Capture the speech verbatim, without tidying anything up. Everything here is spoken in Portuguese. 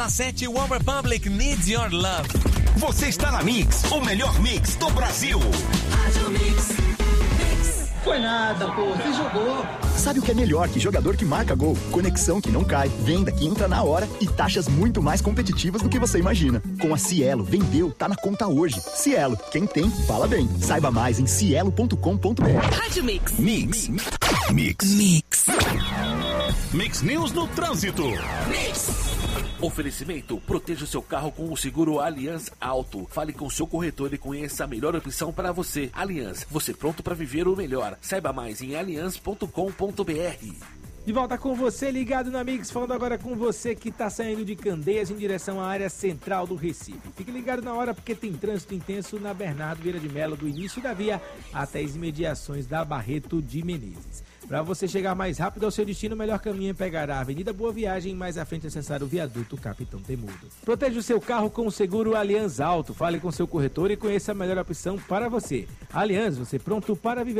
para sete, One Republic Needs Your Love. Você está na Mix, o melhor mix do Brasil. Foi nada, pô, você jogou. Sabe o que é melhor que jogador que marca gol? Conexão que não cai, venda que entra na hora e taxas muito mais competitivas do que você imagina. Com a Cielo, vendeu, tá na conta hoje. Cielo, quem tem, fala bem. Saiba mais em cielo ponto com ponto b r. Rádio Mix. Mix. Mix. Mix. Mix News no trânsito. Mix. Oferecimento: proteja o seu carro com o seguro Allianz Auto. Fale com o seu corretor e conheça a melhor opção para você. Allianz, você pronto para viver o melhor. Saiba mais em allianz ponto com ponto b r. De volta com você, ligado na Mix, falando agora com você que está saindo de Candeias em direção à área central do Recife. Fique ligado na hora porque tem trânsito intenso na Bernardo Vieira de Melo, do início da via até as imediações da Barreto de Menezes. Para você chegar mais rápido ao seu destino, o melhor caminho é pegar a Avenida Boa Viagem, mais à frente acessar o viaduto Capitão Temudo. Proteja o seu carro com o seguro Allianz Auto. Fale com seu corretor e conheça a melhor opção para você. Allianz, você pronto para viver